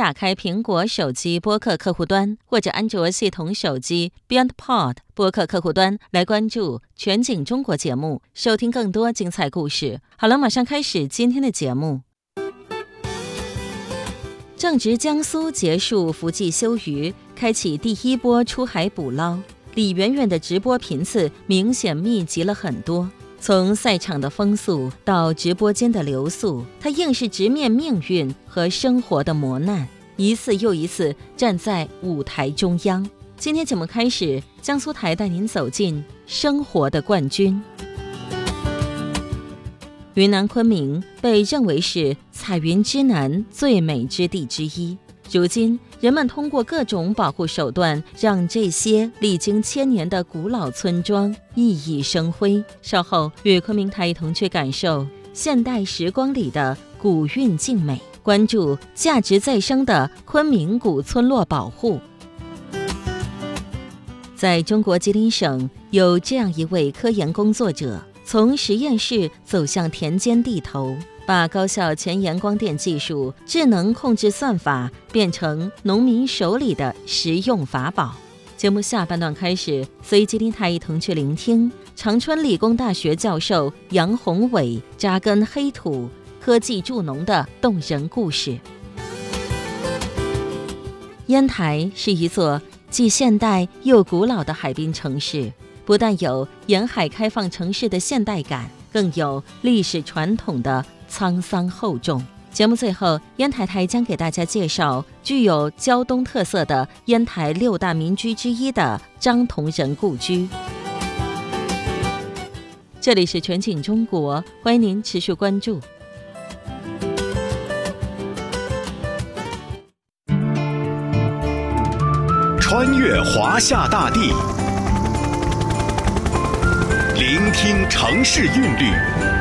打开苹果手机播客客户端或者安卓系统手机 BeyondPod 播客客户端来关注全景中国节目，收听更多精彩故事。好了，马上开始今天的节目。正值江苏结束伏季休渔，开启第一波出海捕捞，李媛媛的直播频次明显密集了很多。从赛场的风速到直播间的流速，她硬是直面命运和生活的磨难，一次又一次站在舞台中央。今天节目开始，江苏台带您走进生活的冠军。云南昆明被认为是彩云之南最美之地之一，如今人们通过各种保护手段，让这些历经千年的古老村庄熠熠生辉。稍后与昆明台一同去感受现代时光里的古韵静美，关注价值再生的昆明古村落保护。在中国吉林省有这样一位科研工作者，从实验室走向田间地头，把高效前沿光电技术、智能控制算法变成农民手里的实用法宝。节目下半段开始，随吉林台一同去聆听长春理工大学教授杨宏伟扎根黑土、科技助农的动人故事。烟台是一座既现代又古老的海滨城市，不但有沿海开放城市的现代感，更有历史传统的沧桑厚重。节目最后，烟台台将给大家介绍具有胶东特色的烟台6大民居之一的张同仁故居。这里是全景中国，欢迎您持续关注。 穿越华夏大地，聆听城市韵律，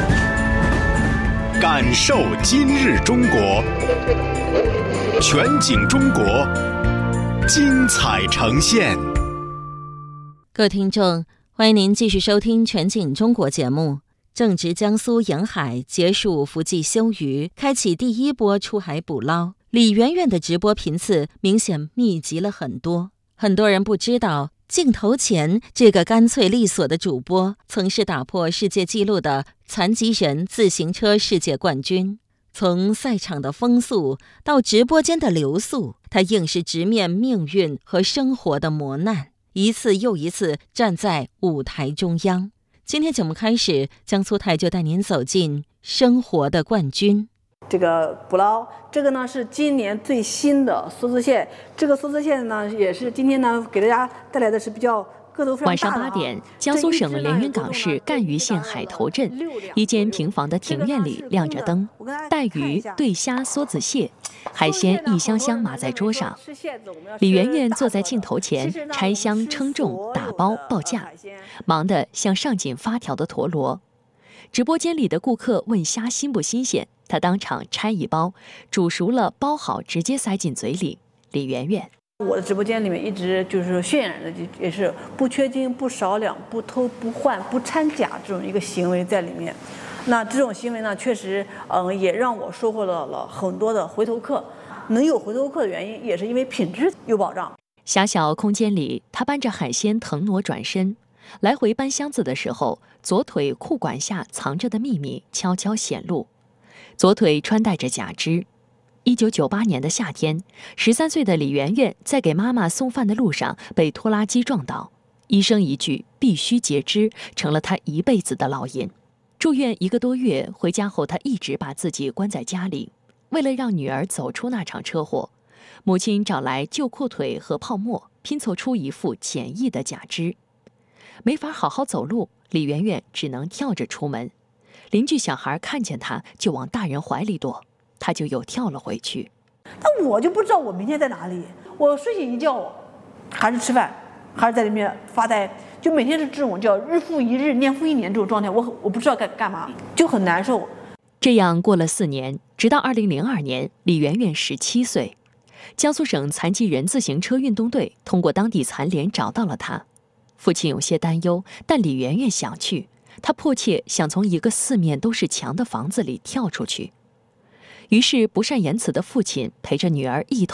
感受今日中国。全景中国，精彩呈现。 各位听众，欢迎您继续收听全景中国节目。正值江苏沿海结束伏季休渔，开启第一波出海捕捞，李媛媛的直播频次明显密集了很多。很多人不知道，镜头前这个干脆利索的主播曾是打破世界纪录的残疾人自行车世界冠军。从赛场的风速到直播间的流速，他硬是直面命运和生活的磨难，一次又一次站在舞台中央。今天节目开始，江苏台就带您走进生活的冠军。 这个捕捞，这个呢是今年最新的梭子蟹，这个梭子蟹呢也是今天呢给大家带来的是比较个头非常大的。 晚上8点，江苏省连云港市赣榆县海头镇一间平房的庭院里亮着灯，带鱼、对虾、梭子蟹，海鲜一箱箱码在桌上。李媛媛坐在镜头前拆箱称重、打包报价，忙得像上紧发条的陀螺。直播间里的顾客问虾新不新鲜，他当场拆一包，煮熟了包好，直接塞进嘴里。李媛媛， 我的直播间里面一直就是渲染的也是不缺斤、不少两、不偷不换、不掺假这种一个行为在里面。那这种行为呢，确实也让我收获了很多的回头客。能有回头客的原因，也是因为品质有保障。 狭小空间里，他搬着海鲜腾挪转身，来回搬箱子的时候，左腿裤管下藏着的秘密悄悄显露。左腿穿戴着假肢。1998年的夏天，13岁的李媛媛在给妈妈送饭的路上被拖拉机撞倒，医生一句必须截肢，成了她一辈子的烙印。住院1个多月，回家后她一直把自己关在家里。为了让女儿走出那场车祸，母亲找来旧裤腿和泡沫，拼凑出一副简易的假肢。没法好好走路，李媛媛只能跳着出门。邻居小孩看见她就往大人怀里躲，她就又跳了回去。 但我就不知道我明天在哪里，我睡醒一觉还是吃饭，还是在里面发呆，就每天是这种叫日复一日、年复一年这种状态，我不知道该干嘛，就很难受。 这样过了4年，直到2002年，李媛媛17岁，江苏省残疾人自行车运动队通过当地残联找到了她。父亲有些担忧，但李媛媛想去，她迫切想从一个4面都是墙的房子里跳出去。于是不善言辞的父亲陪着女儿一同